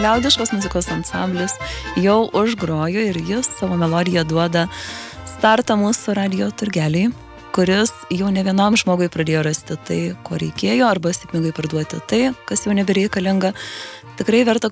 liaudiškos muzikos ansamblis jau užgrojo ir jis savo melodiją duoda startą mūsų radijo turgelį, kuris jau ne vienam žmogui pradėjo rasti tai, ko reikėjo, arba sėkmingai parduoti tai, kas jau nebereikalinga. Tikrai verta